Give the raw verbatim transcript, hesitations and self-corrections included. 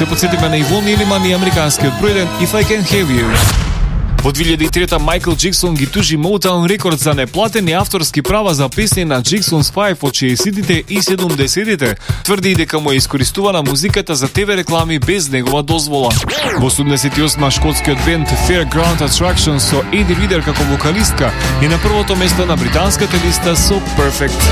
се подсетиме на Ивон Илиман и американскиот бројден If I Can Have You. Во две илјади и трета Майкл Джексон ги тужи Motown Records за неплатени авторски права за песни на Jackson's Five од шеесеттите и седумдесеттите. Тврди дека му е искористувана музиката за ТВ реклами без негова дозвола. Во седумдесет и осма шкотскиот бенд Fairground Attraction со Еди Ридер како вокалистка и на првото место на британската листа со Perfect.